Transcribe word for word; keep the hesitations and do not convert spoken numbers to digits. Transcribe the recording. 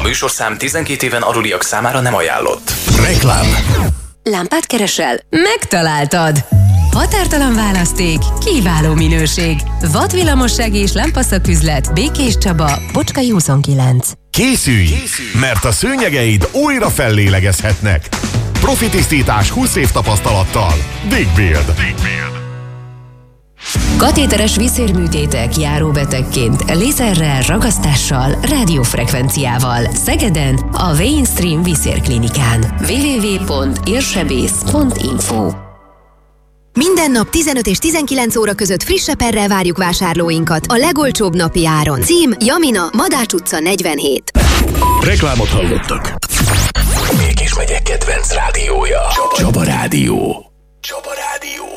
A műsorszám tizenkét éven aluliak számára nem ajánlott. Reklám. Lámpát keresel? Megtaláltad! Határtalan választék, kiváló minőség. Watt villamossági és lámpaszaküzlet, Békés Csaba, Bocskai huszonkilenc. Készülj, mert a szőnyegeid újra fellélegezhetnek. Profi tisztítás húsz év tapasztalattal. Digbuild. Katéteres vízérműtétek járóbetegként, lézerrel, ragasztással, rádiófrekvenciával. Szegeden a Mainstream Vízérklinikán. double-u double-u double-u pont érsebész pont info. Minden nap tizenöt és tizenkilenc óra között friss seperrel várjuk vásárlóinkat a legolcsóbb napi áron. Cím Jamina, Madács utca negyvenhét. Reklámot hallottak. Békés megye kedvenc rádiója. Csaba Rádió. Csaba Rádió.